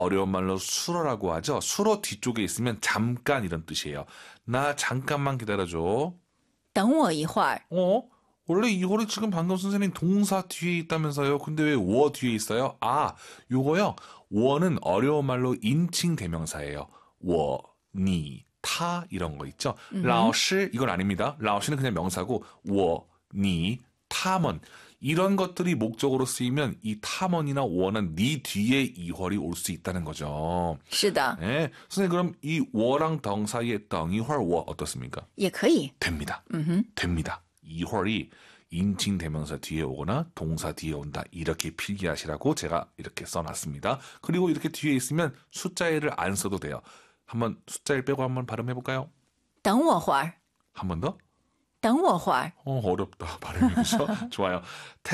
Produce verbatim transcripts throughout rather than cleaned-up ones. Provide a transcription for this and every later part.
어려운 말로 수로라고 하죠. 수로 뒤쪽에 있으면 잠깐 이런 뜻이에요. 나 잠깐만 기다려줘. 等我一会儿. 어? 원래 이거를 지금 방금 선생님 동사 뒤에 있다면서요. 근데 왜 워 뒤에 있어요? 아, 요거요. 워는 어려운 말로 인칭 대명사예요. 워, 니, 타 이런 거 있죠. 음. 老师 이건 아닙니다. 老师는 그냥 명사고 워, 니, 타먼 이런 것들이 목적으로 쓰이면 이 타먼이나 워는 니 뒤에 이월이 올 수 있다는 거죠. 是的. 네, 선생님 그럼 이 워랑 덩 사이에 덩, 이월 워 어떻습니까? 也可以. 됩니다. 음흠. 됩니다. 이월이 인칭 대명사 뒤에 오거나 동사 뒤에 온다. 이렇게 필기하시라고 제가 이렇게 써놨습니다. 그리고 이렇게 뒤에 있으면 숫자일을 안 써도 돼요. 한번 숫자일 빼고 한번 발음해볼까요? 等我会儿. 한 번 더? 等我会儿. 어, 어렵다. 발음이 그죠? 좋아요.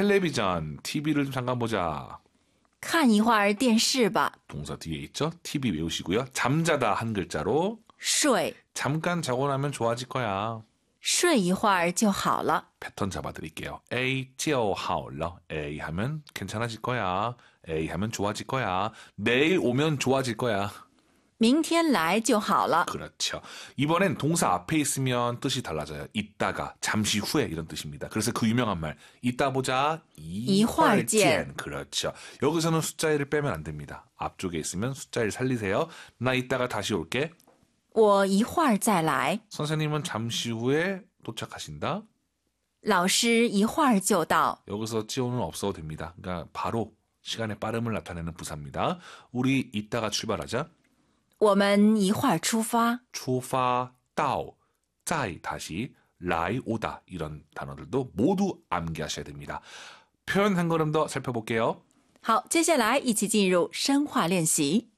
텔레비전, 티비를 좀 잠깐 보자. 看一会儿电视吧. 동사 뒤에 있죠? 티비 외우시고요. 잠자다 한 글자로 睡. 잠깐 자고 나면 좋아질 거야. 睡一会儿就好了. 패턴 잡아드릴게요. A, 就好了. A 하면 괜찮아질 거야. A 하면 좋아질 거야. 내일 오면 좋아질 거야. 明天来就好了. 그렇죠. 이번엔 동사 앞에 있으면 뜻이 달라져요. 이따가, 잠시 후에 이런 뜻입니다. 그래서 그 유명한 말, 이따 보자, 이활见. 그렇죠. 여기서는 숫자 일을 빼면 안 됩니다. 앞쪽에 있으면 숫자 일 살리세요. 나 이따가 다시 올게. 我一会儿再来. 선생님은 잠시 후에 도착하신다. 老师一会儿就到. 여기서 지오는 없어도 됩니다. 그러니까 바로 시간의 빠름을 나타내는 부사입니다. 우리 이따가 출발하자. 我们一会儿出发. 出发到再 다시来 오다 이런 단어들도 모두 암기하셔야 됩니다. 표현 한 걸음 더 살펴볼게요. 好，接下来一起进入深化练习.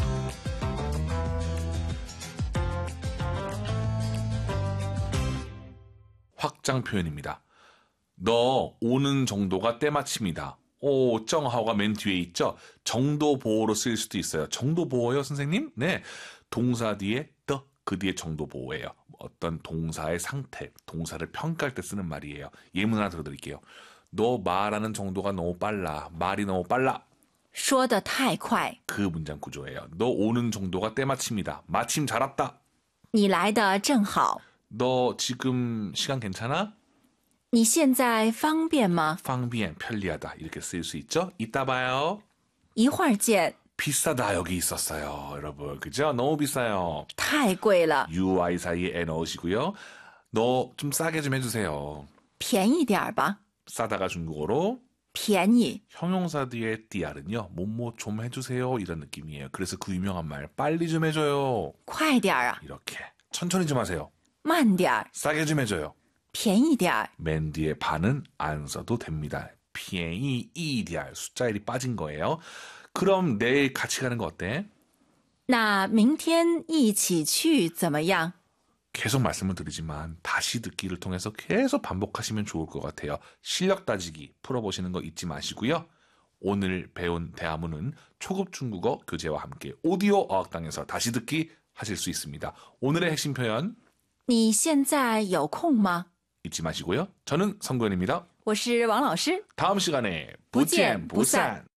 확장 표현입니다. 너 오는 정도가 때마침이다. 오, 정하오가 맨 뒤에 있죠? 정도 보호로 쓰일 수도 있어요. 정도 보호요, 선생님? 네. 동사 뒤에 the, 그 뒤에 정도 보호예요. 어떤 동사의 상태, 동사를 평가할 때 쓰는 말이에요. 예문 하나 들어드릴게요. 너 말하는 정도가 너무 빨라. 말이 너무 빨라. 说得太快. 그 문장 구조예요. 너 오는 정도가 때마침이다. 마침 잘 왔다. 你来的正好. 너 지금 시간 괜찮아? 你现在方便吗? 方便, 편리하다. 이렇게 쓰일 수 있죠? 이따 봐요. 一会儿见. 비싸다 여기 있었어요. 여러분. 그죠? 너무 비싸요. 太贵了. 유아이 사이에 애 넣으시고요. 너 좀 싸게 좀 해주세요. 便宜点儿吧. 싸다가 중국어로 便宜. 형용사 뒤에 띠알은요. 뭐뭐 좀 해주세요. 이런 느낌이에요. 그래서 그 유명한 말 빨리 좀 해줘요. 快点儿啊. 이렇게 천천히 좀 하세요. 慢点儿. 싸게 좀 해줘요. 便宜点儿. 맨 뒤에 반은 안 써도 됩니다. 便宜一点 숫자 일이 빠진 거예요. 그럼 내일 같이 가는 거 어때? 那明天一起去怎么样? 계속 말씀을 드리지만 다시 듣기를 통해서 계속 반복하시면 좋을 것 같아요. 실력 따지기 풀어보시는 거 잊지 마시고요. 오늘 배운 대화문은 초급 중국어 교재와 함께 오디오 어학당에서 다시 듣기 하실 수 있습니다. 오늘의 핵심 표현 你现在有空吗? 잊지 마시고요. 저는 성구현입니다. 我是王老师. 다음 시간에 不见不散. 부见부산